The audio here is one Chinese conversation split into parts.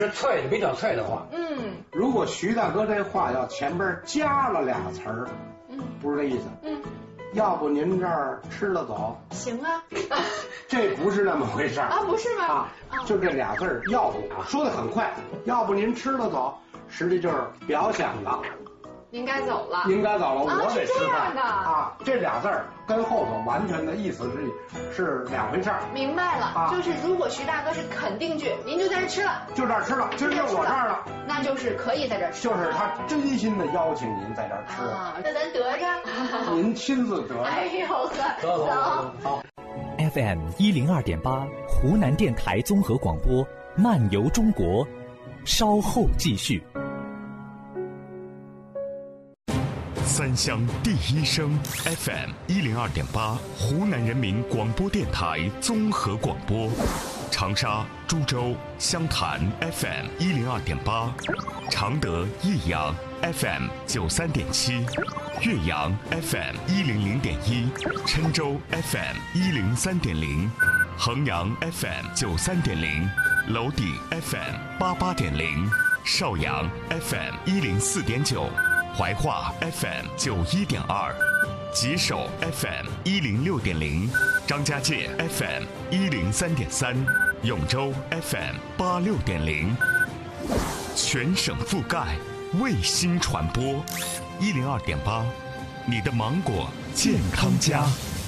是脆的，比较脆的话。 如果徐大哥这话要前边加了俩词儿，不是这意思。要不您这儿吃了走？ 行啊。 这不是那么回事啊，不是吗？ 就这俩字儿，要不说的很快，要不您吃了走，实际就是表想的。 您该走了， 您该走了，我得吃饭啊！ 这俩字儿跟后头完全的意思是两回事儿。 明白了，就是如果徐大哥是肯定句，您就在这吃了， 就这儿吃了，今儿就我这儿了， 那就是可以在这儿吃， 就是他真心的邀请您在这儿吃啊，那咱得着， 您亲自得着。 哎呦呵， 走，好。 FM 102.8，湖南电台综合广播，漫游中国，稍后继续。 三湘第一声 FM 102.8，湖南人民广播电台综合广播，长沙、株洲、湘潭 FM 102.8，常德、益阳 FM 93.7，岳阳 FM 100.1，郴州 FM 103.0，衡阳 FM 93.0，娄底 FM 88.0，邵阳 FM 104.9。怀化 FM 91.2，吉首 FM 106.0，张家界 FM 103.3，永州 FM 86.0，全省覆盖，卫星传播102.8，你的芒果健康家。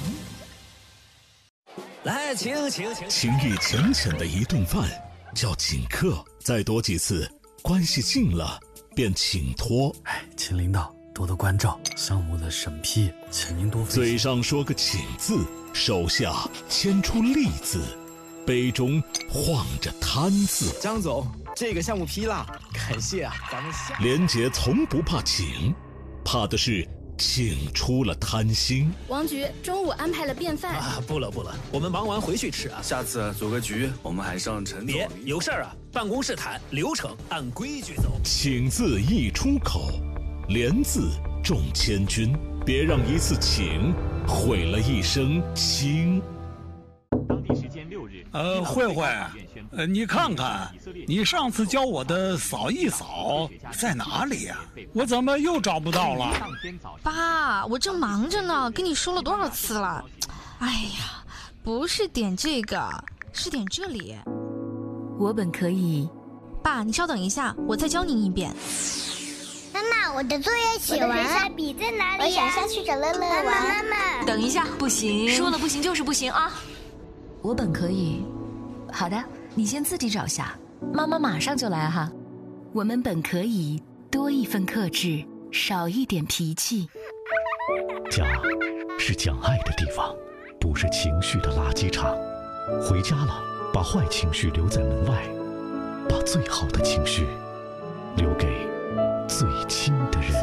来，请。 情意浅浅的一顿饭叫请客，再多几次，关系近了。便请托， 请领导多多关照，项目的审批，请您多费心。 嘴上说个请字，手下牵出利字，杯中晃着贪字。 张总，这个项目批了，感谢啊，咱们下。 连杰从不怕请，怕的是请出了贪心。 王局中午安排了便饭啊，不了，我们忙完回去吃啊。 下次组个局，我们还上陈总。 别有事儿啊，办公室谈，流程按规矩走。 请字一出口，连字中千军，别让一次请毁了一生情。 当地时间6日， 慧慧，你看看，你上次教我的扫一扫在哪里呀？我怎么又找不到了？ 爸，我正忙着呢，跟你说了多少次了？哎呀，不是点这个，是点这里。 我本可以。 爸，你稍等一下，我再教您一遍。 妈妈，我的作业写完，下笔在哪里？我想下去找乐乐玩。妈妈， 等一下，不行， 说了不行就是不行啊！ 我本可以。好的，你先自己找下，妈妈马上就来哈。我们本可以多一份克制，少一点脾气。 家是讲爱的地方，不是情绪的垃圾场。回家了，把坏情绪留在门外，把最好的情绪留给最亲的人。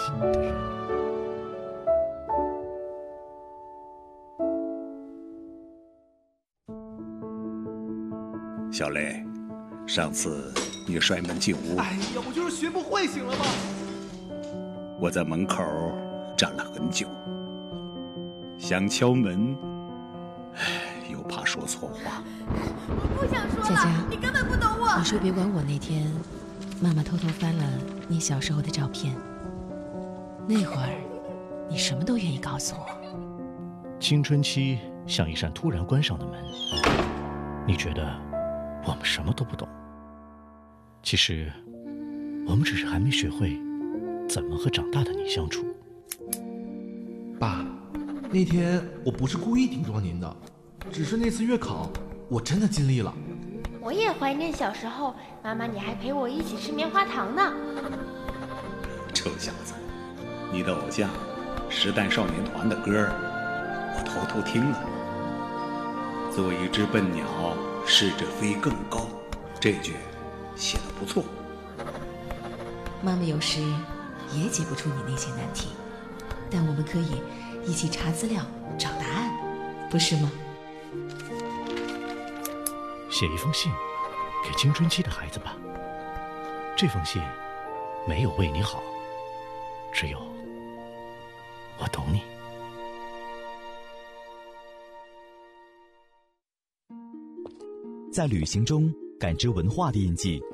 小雷，上次你摔门进屋， 哎呀，我就是学不会，行了吗？ 我在门口站了很久，想敲门，又怕说错话。 我不想说了， 佳佳， 你根本不懂我。 你说别管我那天，妈妈偷偷翻了你小时候的照片，那会儿你什么都愿意告诉我。 青春期像一扇突然关上的门，你觉得我们什么都不懂，其实我们只是还没学会怎么和长大的你相处。 爸，那天我不是故意顶撞您的，只是那次月考我真的尽力了。 我也怀念小时候，妈妈你还陪我一起吃棉花糖呢。 臭小子，你的偶像时代少年团的歌我偷偷听了。做一只笨鸟，试着飞更高，这句写得不错。 妈妈有时也解不出你那些难题，但我们可以一起查资料找答案，不是吗？ 写一封信给青春期的孩子吧，这封信没有为你好，只有我懂你。 在旅行中感知文化的印记，